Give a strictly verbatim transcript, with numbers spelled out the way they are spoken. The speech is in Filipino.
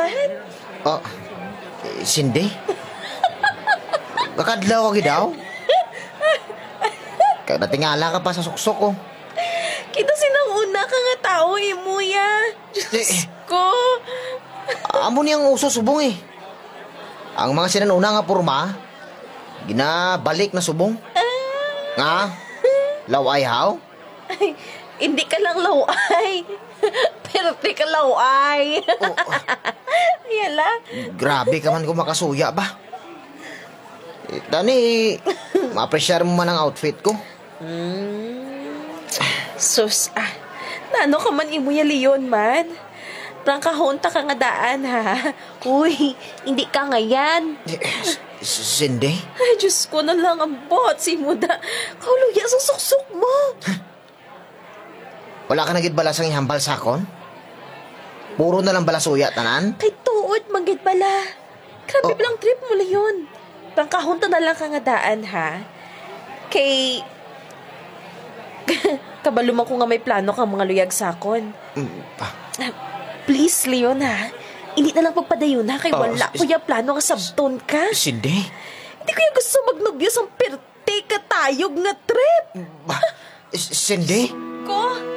man? Oh, eh, Cindy? Kakadlaw ka daw? Kaya natingala ka pa sa suksok ko. Kita sinang una ka nga tao, imuya. Diyos Eh, ko. Amo niyang uso subong eh. Ang mga sinanuna nga porma, ginabalik na subong. Nga, laway haw? Ay, hindi ka lang laway. Pero di ka laway. Oh, oh. Yala. Grabe ka man kung makasuya ba? Eh, Tani, ma-appreciate mo man ang outfit ko. Sus, ah. Nano ka man imuya Leon man? Prangkahon ta ka nga daan, ha? Uy, hindi ka nga yan. Eh, S- Cindy? Ay, Diyos ko na lang ang bot, si Muda. Kauluya sa suksok mo. Wala ka nagit balas ang ihambal sakon? Puro na lang balasuya, tanan? Kay tuod, manggit bala. Grabe Oh. palang trip mo, Leon. Prangkahon ta na lang ka nga daan, ha? Kay... Kabaluman ko nga may plano kang mga luyag sakon. Mm, pa. Please, Leon, ha? Hindi na lang pagpadayon, ha? Kay Oh, wala s- ko yung plano ka sabton ka. Cindy? Hindi ko yung gusto magnobyo sa perte ka tayog nga trip. Ba, S- Cindy?